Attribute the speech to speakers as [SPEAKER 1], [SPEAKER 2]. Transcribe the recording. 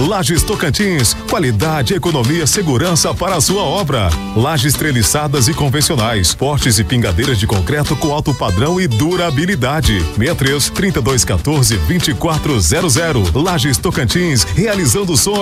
[SPEAKER 1] Lajes Tocantins, qualidade, economia, segurança para a sua obra. Lajes treliçadas e convencionais, portes e pingadeiras de concreto com alto padrão e durabilidade. 63 3214 2400. Lajes Tocantins, realizando sonhos.